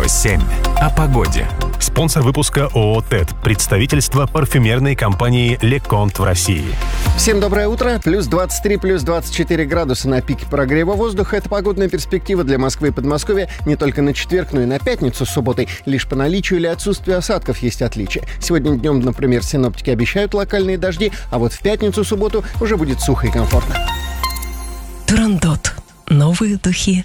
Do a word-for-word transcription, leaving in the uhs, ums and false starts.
семь. О погоде. Спонсор выпуска ООО «ТЭД». Представительство парфюмерной компании «Леконт» в России. Всем доброе утро. Плюс двадцать три, плюс двадцать четыре градуса на пике прогрева воздуха. Это погодная перспектива для Москвы и Подмосковья не только на четверг, но и на пятницу с субботой. Лишь по наличию или отсутствию осадков есть отличия. Сегодня днем, например, синоптики обещают локальные дожди, а вот в пятницу-субботу уже будет сухо и комфортно. Турандот. Новые духи